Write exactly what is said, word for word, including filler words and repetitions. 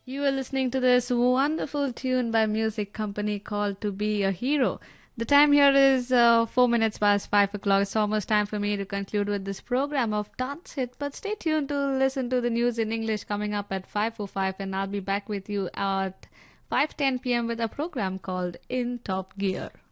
You are listening to this wonderful tune by music company called To Be a Hero. The time here is uh, four minutes past five o'clock. It's almost time for me to conclude with this program of Dance Hit. But stay tuned to listen to the news in English coming up at five oh five, and I'll be back with you at five ten p m with a program called In Top Gear.